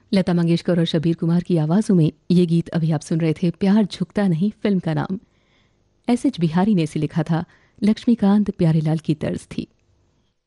लता मंगेशकर और शबीर कुमार की आवाज़ों में ये गीत अभी आप सुन रहे थे। प्यार झुकता नहीं फिल्म का नाम। एस एच बिहारी ने इसे लिखा था। लक्ष्मीकांत प्यारेलाल की तर्ज थी।